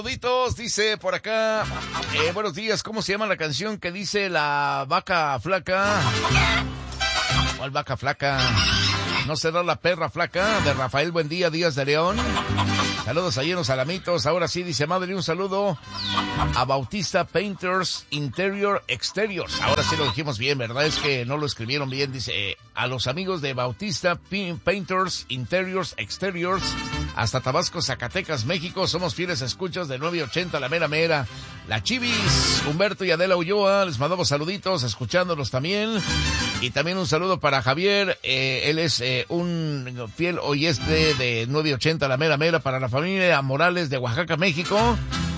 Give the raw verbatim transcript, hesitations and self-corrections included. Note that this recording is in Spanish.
Saluditos, dice por acá, eh, buenos días, ¿cómo se llama la canción que dice la vaca flaca? ¿Cuál vaca flaca? ¿No será la perra flaca? De Rafael Buendía Díaz de León. Saludos a llenos salamitos. Ahora sí, dice madre, un saludo a Bautista Painters Interior Exteriors. Ahora sí lo dijimos bien, ¿verdad? Es que no lo escribieron bien. Dice, eh, a los amigos de Bautista Painters Interiors Exteriors, hasta Tabasco, Zacatecas, México. Somos fieles escuchas de nueve ochenta, la mera mera. La Chivis, Humberto y Adela Ulloa, les mandamos saluditos, escuchándolos también. Y también un saludo para Javier, eh, él es eh, un fiel oyente de nueve ochenta, la mera mera, para la familia Morales de Oaxaca, México.